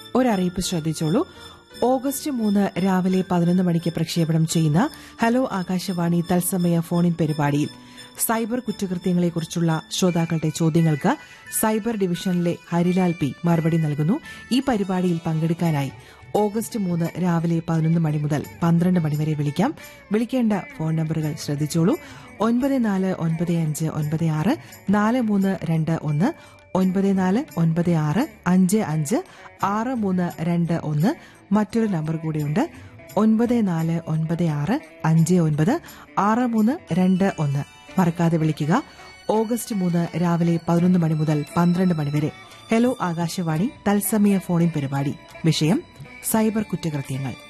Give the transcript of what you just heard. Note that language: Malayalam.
ഒരറിയിപ്പ് ശ്രദ്ധിച്ചോളൂ. ഓഗസ്റ്റ് 3 രാവിലെ 11 മണിക്ക് പ്രക്ഷേപണം ചെയ്യുന്ന ഹലോ ആകാശവാണി തത്സമയ ഫോണിൻ പരിപാടിയിൽ സൈബർ കുറ്റകൃത്യങ്ങളെക്കുറിച്ചുള്ള ശ്രോതാക്കളുടെ ചോദ്യങ്ങൾക്ക് സൈബർ ഡിവിഷനിലെ ഹരിലാൽ പി മറുപടി നൽകുന്നു. ഈ പരിപാടിയിൽ പങ്കെടുക്കാനായി ഓഗസ്റ്റ് 3 രാവിലെ 11 മണി മുതൽ 12 മണി വരെ വിളിക്കാം. വിളിക്കേണ്ട ഫോൺ നമ്പറുകൾ ശ്രദ്ധിച്ചോളൂ. 9496464321, 9496556321. മറ്റൊരു നമ്പർ കൂടിയുണ്ട്, 9496596321. മറക്കാതെ വിളിക്കുക. ഓഗസ്റ്റ് 3 രാവിലെ 11 മണി മുതൽ 12 മണി വരെ ഹലോ ആകാശവാണി തത്സമയ ഫോണിൻ പരിപാടി. വിഷയം സൈബർ കുറ്റകൃത്യങ്ങൾ.